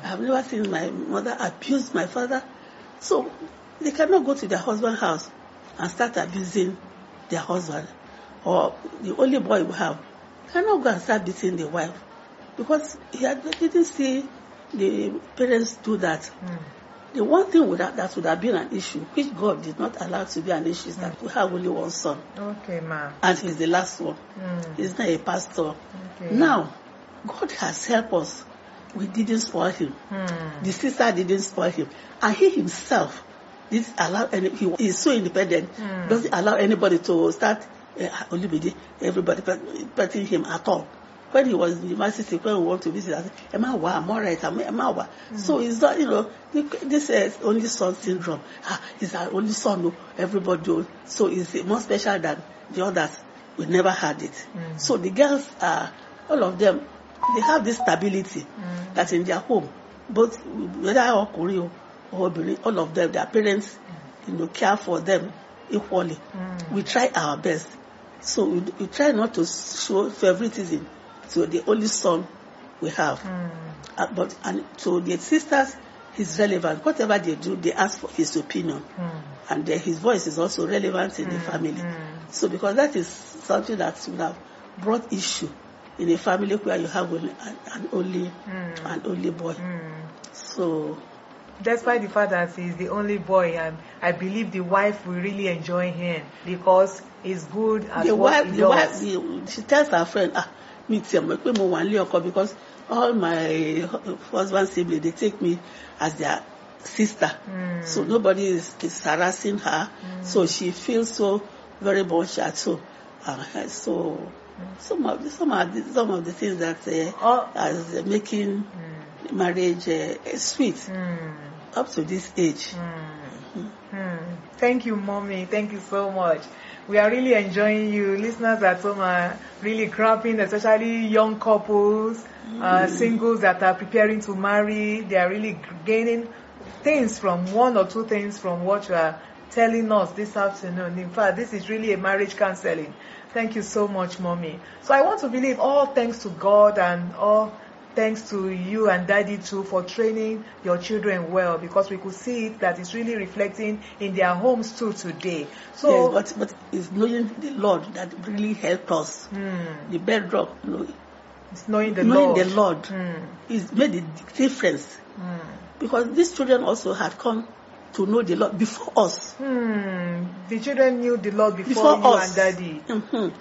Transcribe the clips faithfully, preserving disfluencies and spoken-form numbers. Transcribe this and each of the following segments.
I have never seen my mother abuse my father. So they cannot go to their husband's house and start abusing their husband. Or the only boy we have cannot go and start beating the wife. Because he had, didn't see the parents do that. Mm. The one thing would have, that would have been an issue, which God did not allow to be an issue, is that we have only one son. Okay, ma. And he's the last one. Mm. He's not a pastor. Okay. Now, God has helped us. We didn't spoil him. Mm. The sister didn't spoil him. And he himself didn't allow any, he is so independent, mm. doesn't allow anybody to start, uh, everybody petting him at all. When he was in university, when we want to visit, I said, Emma, wow, I'm all right, I'm Emma. Mm. So it's not, you know, this is only son syndrome. Ah, he's our only son, no, everybody do. So it's more special than the others. We never had it. Mm. So the girls are, all of them, they have this stability mm. that in their home, both whether or Korea or Benin, all of them, their parents, mm. you know, care for them equally. Mm. We try our best. So we, we try not to show favoritism. So the only son we have. Mm. Uh, but and to the sisters, he's relevant. Whatever they do, they ask for his opinion. Mm. And uh, his voice is also relevant in mm. the family. Mm. So because that is something that would have brought issue in a family where you have only, an, an only mm. an only boy. Mm. So despite the fact that he's the only boy, and I believe the wife will really enjoy him because he's good at the what wife, he the does. Wife, the, she tells her friend, ah, me too, because all my husband's siblings, they take me as their sister. Mm. So nobody is, is harassing her. Mm. So she feels so very much at home. Uh, so mm. some of the, some of the, some of the things that uh, oh. as uh, making mm. marriage uh, sweet mm. up to this age. Mm. Mm. Mm. Thank you, Mommy. Thank you so much. We are really enjoying you. Listeners at home are really grabbing, especially young couples, mm. uh, singles that are preparing to marry. They are really gaining things from one or two things from what you are telling us this afternoon. In fact, this is really a marriage counseling. Thank you so much, Mommy. So I want to believe all thanks to God and all thanks to you and Daddy too for training your children well, because we could see it that it's really reflecting in their homes too today. So, yes, but, but it's knowing the Lord that really helped us. Mm. The bedrock, you know, it's knowing the knowing Lord. the Lord mm. is made a difference. Mm. Because these children also had come to know the Lord before us. Hmm. The children knew the Lord before, before you us. and Daddy. Mm-hmm.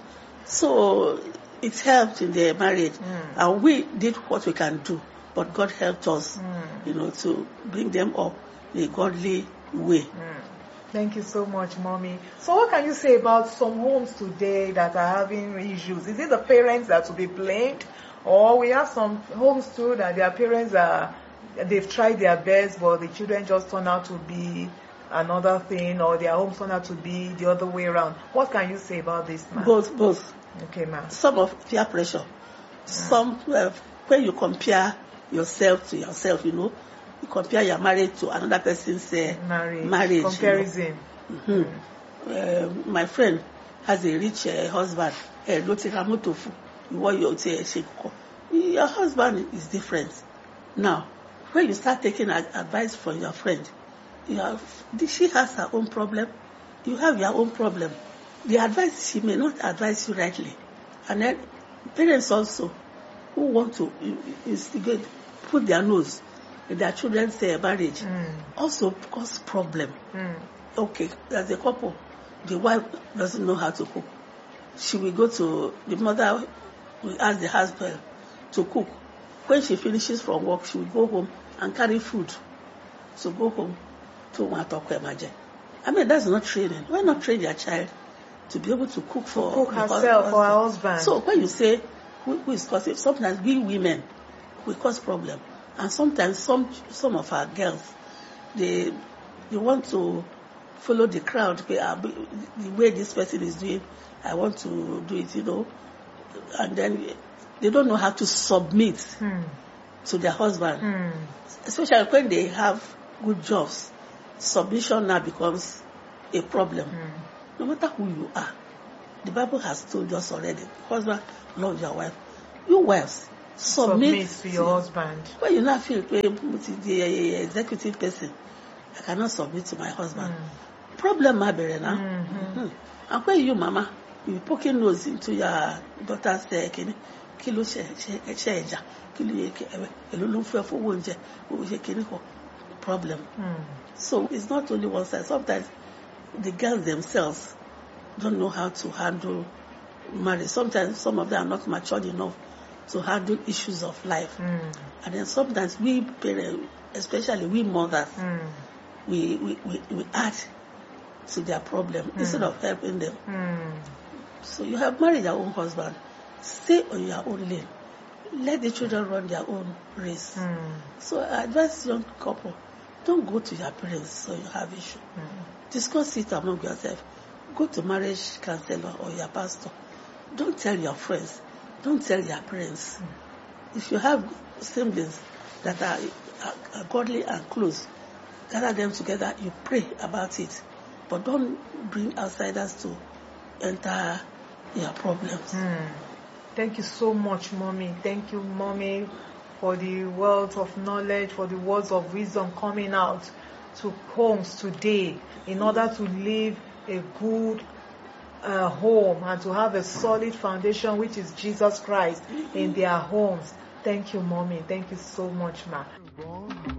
So it helped in their marriage, mm. and we did what we can do. But God helped us, mm. you know, to bring them up in a godly way. Mm. Thank you so much, Mommy. So what can you say about some homes today that are having issues? Is it the parents that will be blamed, or we have some homes too that their parents are, they've tried their best, but the children just turn out to be another thing, or their homes turn out to be the other way around? What can you say about this, ma'am? Both, both. Okay, ma'am. Some of peer pressure. Mm. Some, uh, when you compare yourself to yourself, you know, you compare your marriage to another person's uh, marriage. marriage. Comparison. You know? mm-hmm. uh, my friend has a rich uh, husband. Your husband is different. Now, when you start taking advice from your friend, you have, she has her own problem, you have your own problem. The advice, she may not advise you rightly. And then parents also, who want to instigate, put their nose in their children's uh, marriage, mm. also cause problem. Mm. Okay, as a couple, the wife doesn't know how to cook. She will go to, the mother will ask the husband to cook. When she finishes from work, she will go home and carry food. So go home to Matokwe. I mean, that's not training. Why not train your child to be able to cook for to cook herself for her husband? So when you say who, who is causing, sometimes we women we cause problem, and sometimes some some of our girls they they want to follow the crowd. The way this person is doing, I want to do it, you know, and then they don't know how to submit hmm. to their husband, hmm. especially when they have good jobs. Submission now becomes a problem. Hmm. No matter who you are, the Bible has told us already. Husband, love your wife. You wives, submit, submit to your husband. When you not feel eh, the executive person, I cannot submit to my husband. Mm. Problem ma bere now. Mm-hmm. Mm. And when you, mama, you poking nose into your daughter's uh, kini, kilo she she she eja, kilo ye ke ewe, elo lo fe fo wonje, o je kini ko problem. Mm. So it's not only one side. Sometimes the girls themselves don't know how to handle marriage. Sometimes some of them are not matured enough to handle issues of life. Mm. And then sometimes we parents, especially we mothers, Mm. we, we, we, we add to their problem Mm. instead of helping them. Mm. So you have married your own husband. Stay on your own lane. Let the children run their own race. Mm. So I advise young couple, don't go to your parents so you have issue. Mm. Discuss it among yourself. Go to marriage counselor or your pastor. Don't tell your friends. Don't tell your parents. Mm. If you have siblings that are, are, are godly and close, gather them together, you pray about it. But don't bring outsiders to enter your problems. Mm. Thank you so much, Mommy. Thank you, Mommy, for the wealth of knowledge, for the words of wisdom coming out to homes today in order to live a good uh, home and to have a solid foundation, which is Jesus Christ, in their homes. Thank you, Mommy. Thank you so much, Ma.